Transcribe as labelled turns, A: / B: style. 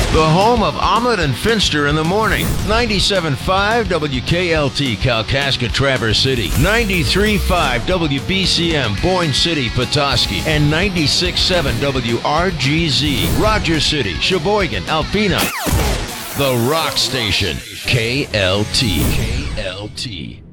A: The home of Omelet and Finster in the morning. 97.5 WKLT Kalkaska Traverse City. 93.5 WBCM Boyne City Petoskey. And 96.7 WRGZ Rogers City, Sheboygan, Alpena. The Rock Station. KLT. KLT.